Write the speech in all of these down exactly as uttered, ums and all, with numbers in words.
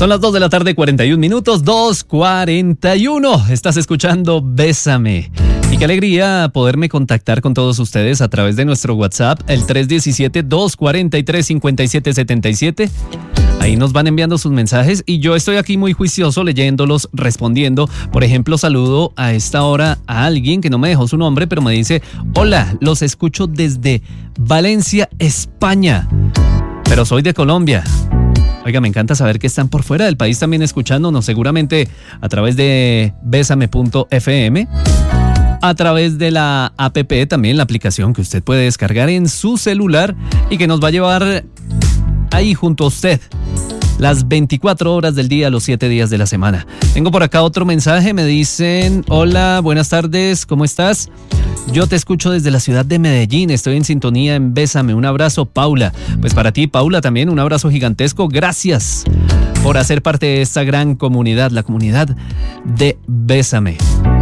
Son las dos de la tarde, cuarenta y un minutos, dos cuarenta y uno. Estás escuchando Bésame. Y qué alegría poderme contactar con todos ustedes a través de nuestro WhatsApp, el tres uno siete, dos cuatro tres, cinco siete siete siete. Ahí nos van enviando sus mensajes y yo estoy aquí muy juicioso leyéndolos, respondiendo. Por ejemplo, saludo a esta hora a alguien que no me dejó su nombre, pero me dice: hola, los escucho desde Valencia, España, pero soy de Colombia. Oiga, me encanta saber que están por fuera del país también escuchándonos, seguramente a través de besame punto efe eme, a través de la app también, la aplicación que usted puede descargar en su celular y que nos va a llevar ahí junto a usted las veinticuatro horas del día, los siete días de la semana. Tengo por acá otro mensaje, me dicen: hola, buenas tardes, ¿cómo estás? Yo te escucho desde la ciudad de Medellín, estoy en sintonía en Bésame. Un abrazo, Paula. Pues para ti, Paula, también un abrazo gigantesco. Gracias por hacer parte de esta gran comunidad, la comunidad de Bésame.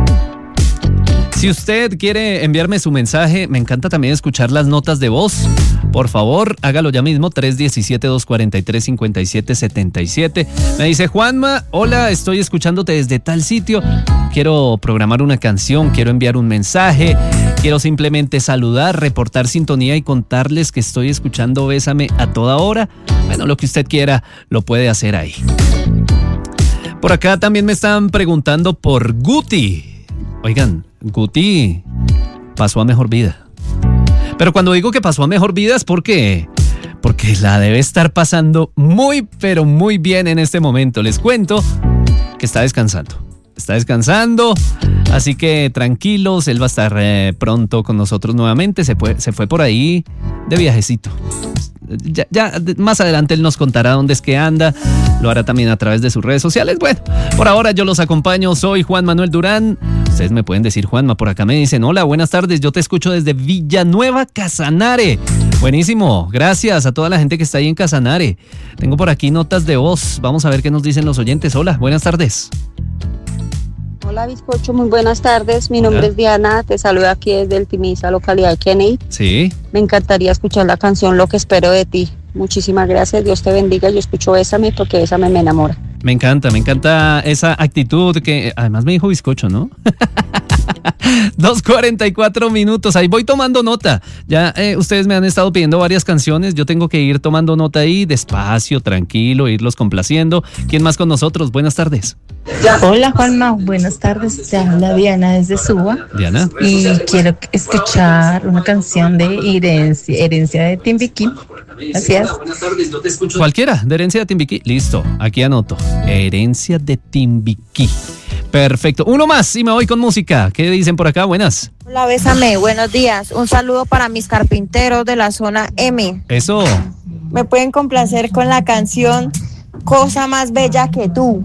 Si usted quiere enviarme su mensaje, me encanta también escuchar las notas de voz. Por favor, hágalo ya mismo, tres uno siete, dos cuatro tres, cinco siete siete siete. Me dice: Juanma, hola, estoy escuchándote desde tal sitio. Quiero programar una canción, quiero enviar un mensaje, quiero simplemente saludar, reportar sintonía y contarles que estoy escuchando Bésame a toda hora. Bueno, lo que usted quiera lo puede hacer ahí. Por acá también me están preguntando por Guti. Oigan, Guti pasó a mejor vida. Pero cuando digo que pasó a mejor vida es porque, porque la debe estar pasando muy, pero muy bien en este momento. Les cuento que está descansando. Está descansando, así que tranquilos, él va a estar eh, pronto con nosotros nuevamente. Se fue, se fue por ahí de viajecito. Ya, ya más adelante él nos contará dónde es que anda. Lo hará también a través de sus redes sociales. Bueno, por ahora yo los acompaño. Soy Juan Manuel Durán. Ustedes me pueden decir Juanma. Por acá me dicen: hola, buenas tardes. Yo te escucho desde Villanueva, Casanare. Buenísimo. Gracias a toda la gente que está ahí en Casanare. Tengo por aquí notas de voz. Vamos a ver qué nos dicen los oyentes. Hola, buenas tardes. Hola, Bizcocho, muy buenas tardes. Mi nombre Hola. es Diana, te saludo aquí desde el Timisa, localidad de Kennedy. Sí. Me encantaría escuchar la canción Lo que espero de ti. Muchísimas gracias, Dios te bendiga. Yo escucho Bésame porque Bésame me enamora. Me encanta, me encanta esa actitud que además me dijo Bizcocho, ¿no? dos cuarenta y cuatro minutos, ahí voy tomando nota. Ya eh, ustedes me han estado pidiendo varias canciones, yo tengo que ir tomando nota ahí, despacio, tranquilo, irlos complaciendo. ¿Quién más con nosotros? Buenas tardes. Hola, Juanma, buenas tardes. Te habla Diana desde Suba. Diana. Y quiero escuchar una canción de Herencia, Herencia de Timbiquí. Gracias. Cualquiera, de Herencia de Timbiquí. Listo, aquí anoto. Herencia de Timbiquí. Perfecto. Uno más y me voy con música. ¿Qué dicen por acá? Buenas. Hola, Bésame. Buenos días. Un saludo para mis carpinteros de la zona M. Eso. Me pueden complacer con la canción Cosa Más Bella que Tú.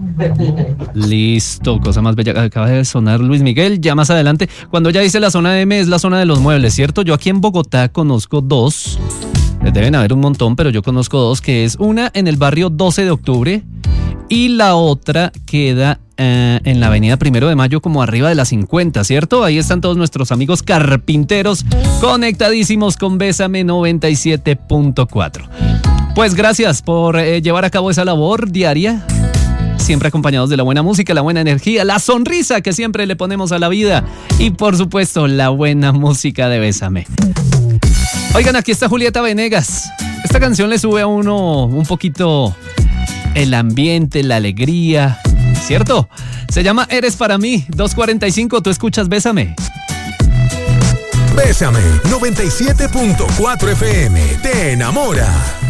Listo, Cosa Más Bella. Acaba de sonar Luis Miguel. Ya más adelante, cuando ella dice la zona M, es la zona de los muebles, ¿cierto? Yo aquí en Bogotá conozco dos. Deben haber un montón, pero yo conozco dos, que es una en el barrio doce de octubre y la otra queda eh, en la avenida Primero de Mayo, como arriba de la cincuenta, ¿cierto? Ahí están todos nuestros amigos carpinteros conectadísimos con Bésame noventa y siete punto cuatro. Pues gracias por eh, llevar a cabo esa labor diaria, siempre acompañados de la buena música, la buena energía, la sonrisa que siempre le ponemos a la vida y por supuesto la buena música de Bésame. Oigan, aquí está Julieta Venegas. Esta canción le sube a uno un poquito el ambiente, la alegría, ¿cierto? Se llama Eres para mí, dos cuarenta y cinco, tú escuchas Bésame. Bésame noventa y siete punto cuatro F M, te enamora.